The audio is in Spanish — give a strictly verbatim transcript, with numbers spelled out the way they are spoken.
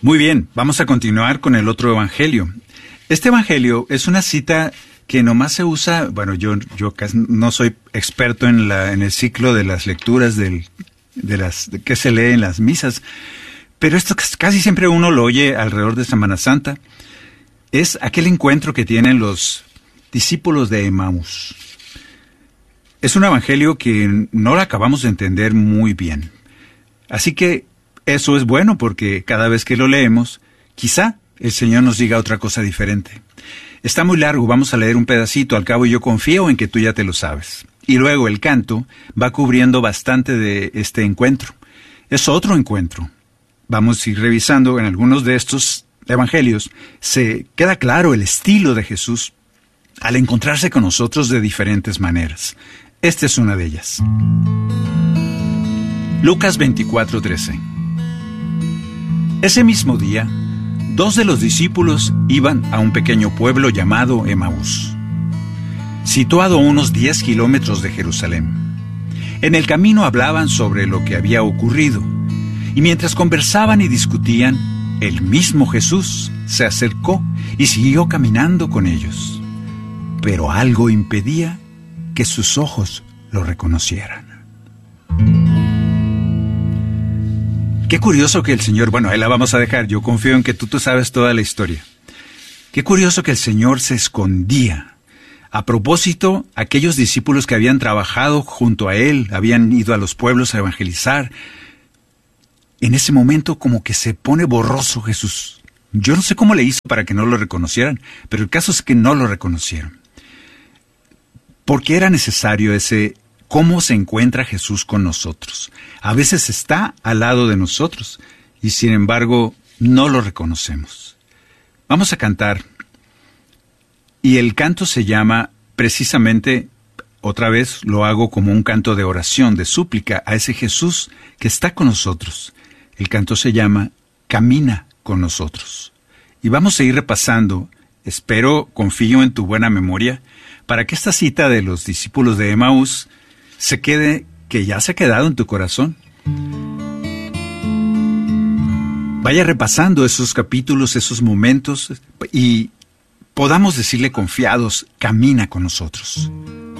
Muy bien, vamos a continuar con el otro evangelio. Este evangelio es una cita que nomás se usa, bueno, yo, yo casi no soy experto en, la, en el ciclo de las lecturas del, de las de que se lee en las misas, pero esto casi siempre uno lo oye alrededor de Semana Santa. Es aquel encuentro que tienen los discípulos de Emaús. Es un evangelio que no lo acabamos de entender muy bien. Así que eso es bueno porque cada vez que lo leemos, quizá el Señor nos diga otra cosa diferente. Está muy largo, vamos a leer un pedacito, al cabo yo confío en que tú ya te lo sabes. Y luego el canto va cubriendo bastante de este encuentro. Es otro encuentro. Vamos a ir revisando en algunos de estos evangelios. Se queda claro el estilo de Jesús al encontrarse con nosotros de diferentes maneras. Esta es una de ellas. Lucas veinticuatro, trece. Ese mismo día, dos de los discípulos iban a un pequeño pueblo llamado Emaús, situado a unos diez kilómetros de Jerusalén. En el camino hablaban sobre lo que había ocurrido, y mientras conversaban y discutían, el mismo Jesús se acercó y siguió caminando con ellos. Pero algo impedía que sus ojos lo reconocieran. Qué curioso que el Señor, bueno, ahí la vamos a dejar, yo confío en que tú, tú sabes toda la historia. Qué curioso que el Señor se escondía. A propósito, aquellos discípulos que habían trabajado junto a Él, habían ido a los pueblos a evangelizar, en ese momento como que se pone borroso Jesús. Yo no sé cómo le hizo para que no lo reconocieran, pero el caso es que no lo reconocieron. Porque era necesario ese cómo se encuentra Jesús con nosotros. A veces está al lado de nosotros y sin embargo no lo reconocemos. Vamos a cantar. Y el canto se llama precisamente, otra vez lo hago como un canto de oración, de súplica a ese Jesús que está con nosotros. El canto se llama Camina con nosotros. Y vamos a ir repasando, espero, confío en tu buena memoria, para que esta cita de los discípulos de Emaús se quede, que ya se ha quedado en tu corazón. Vaya repasando esos capítulos, esos momentos, y podamos decirle confiados, camina con nosotros.